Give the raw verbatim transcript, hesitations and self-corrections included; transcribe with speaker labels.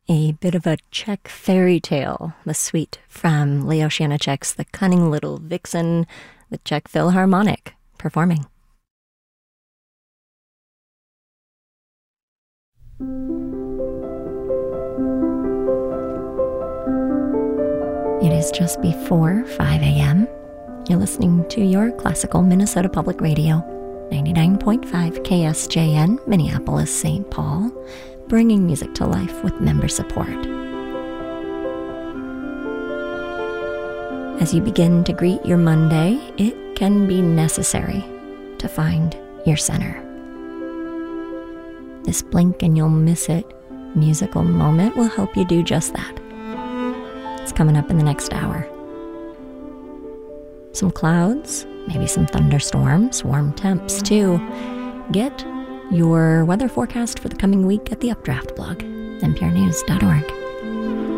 Speaker 1: A bit of a Czech fairy tale, the suite from Leo Janacek's The Cunning Little Vixen, the Czech Philharmonic performing. It is just before five a.m. You're listening to your classical Minnesota Public Radio, ninety-nine point five K S J N, Minneapolis, Saint Paul, bringing music to life with member support. As you begin to greet your Monday, it can be necessary to find your center. This blink and you'll miss it musical moment will help you do just that. It's coming up in the next hour. Some clouds, maybe some thunderstorms, warm temps too. Get your weather forecast for the coming week at the Updraft blog, N P R news dot org.